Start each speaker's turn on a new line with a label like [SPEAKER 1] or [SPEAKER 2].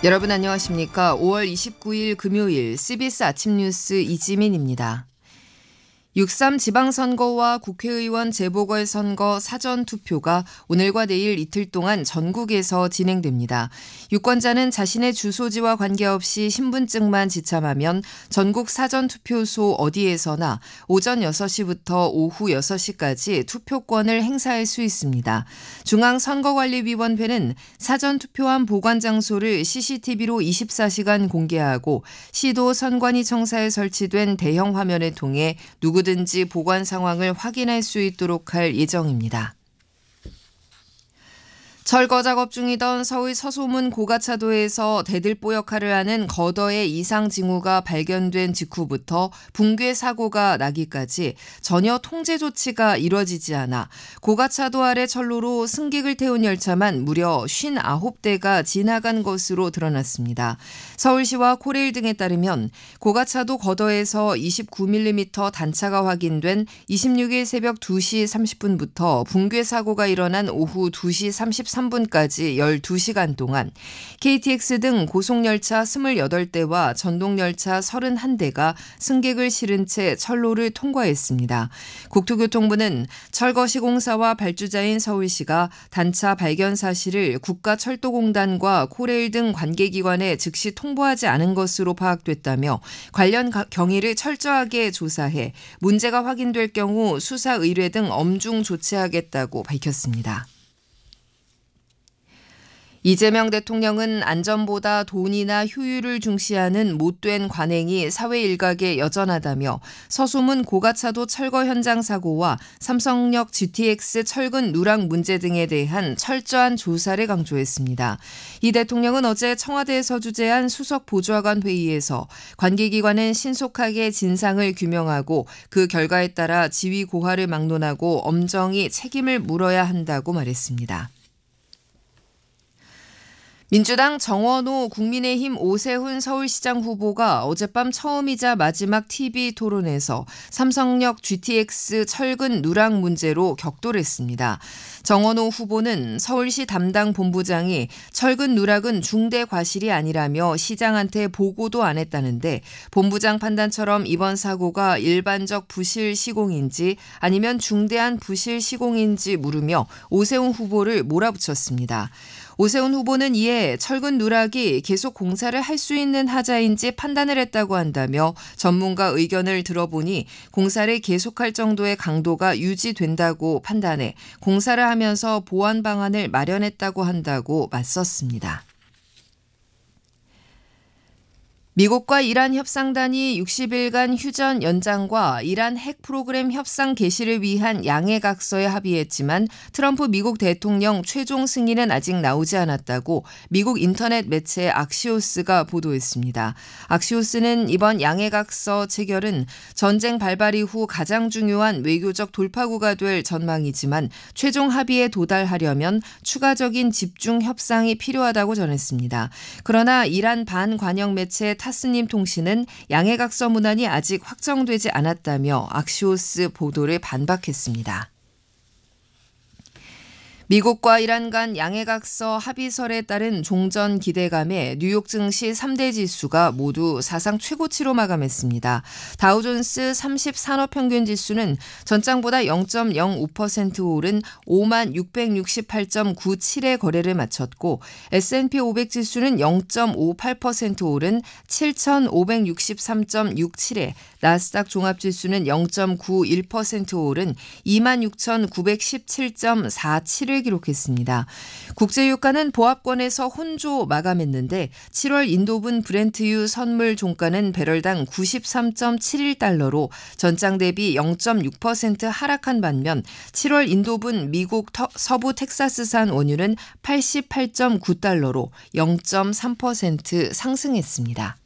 [SPEAKER 1] 여러분 안녕하십니까? 5월 29일 금요일 CBS 아침 뉴스 이지민입니다. 6.3 지방선거와 국회의원 재보궐선거 사전투표가 오늘과 내일 이틀 동안 전국에서 진행됩니다. 유권자는 자신의 주소지와 관계없이 신분증만 지참하면 전국 사전투표소 어디에서나 오전 6시부터 오후 6시까지 투표권을 행사할 수 있습니다. 중앙선거관리위원회는 사전투표함 보관 장소를 CCTV로 24시간 공개하고 시도 선관위청사에 설치된 대형 화면을 통해 누구든지 보관 상황을 확인할 수 있도록 할 예정입니다. 철거 작업 중이던 서울 서소문 고가차도에서 대들보 역할을 하는 거더의 이상 징후가 발견된 직후부터 붕괴 사고가 나기까지 전혀 통제 조치가 이뤄지지 않아 고가차도 아래 철로로 승객을 태운 열차만 무려 59대가 지나간 것으로 드러났습니다. 서울시와 코레일 등에 따르면 고가차도 거더에서 29mm 단차가 확인된 26일 새벽 2시 30분부터 붕괴 사고가 일어난 오후 2시 33분까지 12시간 동안 KTX 등 고속열차 28대와 전동열차 31대가 승객을 실은 채 철로를 통과했습니다. 국토교통부는 철거시공사와 발주자인 서울시가 단차 발견 사실을 국가철도공단과 코레일 등 관계기관에 즉시 통보하지 않은 것으로 파악됐다며 관련 경위를 철저하게 조사해 문제가 확인될 경우 수사 의뢰 등 엄중 조치하겠다고 밝혔습니다. 이재명 대통령은 안전보다 돈이나 효율을 중시하는 못된 관행이 사회 일각에 여전하다며 서소문 고가차도 철거 현장 사고와 삼성역 GTX 철근 누락 문제 등에 대한 철저한 조사를 강조했습니다. 이 대통령은 어제 청와대에서 주재한 수석 보좌관 회의에서 관계기관은 신속하게 진상을 규명하고 그 결과에 따라 지위 고하를 막론하고 엄정히 책임을 물어야 한다고 말했습니다. 민주당 정원호 국민의힘 오세훈 서울시장 후보가 어젯밤 처음이자 마지막 TV 토론에서 삼성역 GTX 철근 누락 문제로 격돌했습니다. 정원호 후보는 서울시 담당 본부장이 철근 누락은 중대 과실이 아니라며 시장한테 보고도 안 했다는데 본부장 판단처럼 이번 사고가 일반적 부실 시공인지 아니면 중대한 부실 시공인지 물으며 오세훈 후보를 몰아붙였습니다. 오세훈 후보는 이에 철근 누락이 계속 공사를 할 수 있는 하자인지 판단을 했다고 한다며 전문가 의견을 들어보니 공사를 계속할 정도의 강도가 유지된다고 판단해 공사를 하면서 보완 방안을 마련했다고 한다고 맞섰습니다. 미국과 이란 협상단이 60일간 휴전 연장과 이란 핵 프로그램 협상 개시를 위한 양해각서에 합의했지만 트럼프 미국 대통령 최종 승인은 아직 나오지 않았다고 미국 인터넷 매체 악시오스가 보도했습니다. 악시오스는 이번 양해각서 체결은 전쟁 발발 이후 가장 중요한 외교적 돌파구가 될 전망이지만 최종 합의에 도달하려면 추가적인 집중 협상이 필요하다고 전했습니다. 그러나 이란 반관영 매체 타스님 통신은 양해각서 문안이 아직 확정되지 않았다며 악시오스 보도를 반박했습니다. 미국과 이란 간 양해각서 합의설에 따른 종전 기대감에 뉴욕 증시 3대 지수가 모두 사상 최고치로 마감했습니다. 다우존스 30 산업평균지수는 전장보다 0.05% 오른 5668.97의 거래를 마쳤고 S&P 500지수는 0.58% 오른 7563.67에 나스닥 종합지수는 0.91% 오른 26,917.47을 기록했습니다. 국제유가는 보합권에서 혼조 마감했는데 7월 인도분 브렌트유 선물 종가는 배럴당 93.71달러로 전장 대비 0.6% 하락한 반면 7월 인도분 미국 서부 텍사스산 원유는 88.9달러로 0.3% 상승했습니다.